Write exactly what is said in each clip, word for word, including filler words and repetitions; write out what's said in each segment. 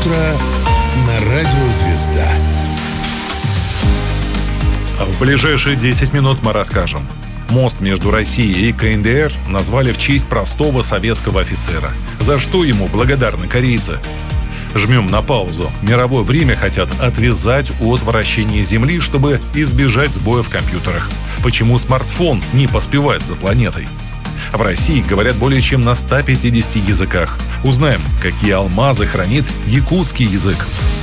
утро на радио «Звезда». В ближайшие десять минут мы расскажем. Мост между Россией и ка эн дэ эр назвали в честь простого советского офицера. За что ему благодарны корейцы? Жмем на паузу. Мировое время хотят отвязать от вращения Земли, чтобы избежать сбоя в компьютерах. Почему смартфон не поспевает за планетой? В России говорят более чем на ста пятидесяти языках. Узнаем, какие алмазы хранит якутский язык.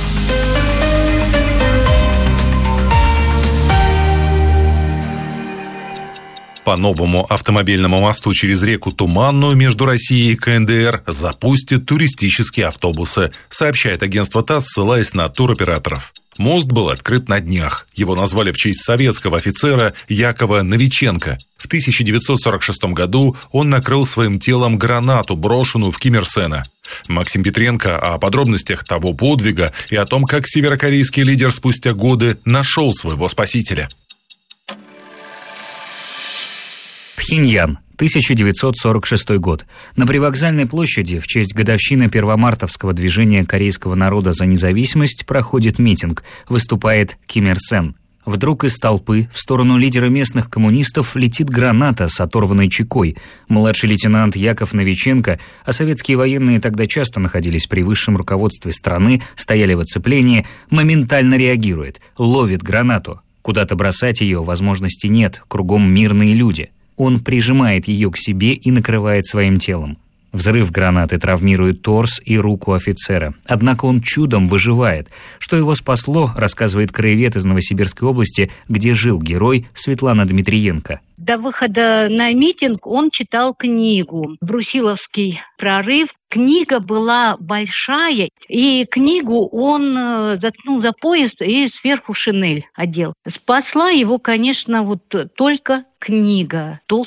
По новому автомобильному мосту через реку Туманную между Россией и ка эн дэ эр запустят туристические автобусы, сообщает агентство ТАСС, ссылаясь на туроператоров. Мост был открыт на днях. Его назвали в честь советского офицера Якова Новиченко. В тысяча девятьсот сорок шестом году он накрыл своим телом гранату, брошенную в Ким Ир Сена. Максим Петренко о подробностях того подвига и о том, как северокорейский лидер спустя годы нашел своего спасителя. Пхеньян, тысяча девятьсот сорок шестой год. На привокзальной площади в честь годовщины первомартовского движения корейского народа за независимость проходит митинг. Выступает Ким Ир Сен. Вдруг из толпы в сторону лидера местных коммунистов летит граната с оторванной чекой. Младший лейтенант Яков Новиченко, а советские военные тогда часто находились при высшем руководстве страны, стояли в оцеплении, моментально реагирует, ловит гранату. Куда-то бросать ее возможности нет, кругом мирные люди. Он прижимает ее к себе и накрывает своим телом. Взрыв гранаты травмирует торс и руку офицера. Однако он чудом выживает. Что его спасло, рассказывает краевед из Новосибирской области, где жил герой, Светлана Дмитриенко. До выхода на митинг он читал книгу «Брусиловский прорыв». Книга была большая, и книгу он заткнул за пояс и сверху шинель одел. Спасла его, конечно, вот только книга.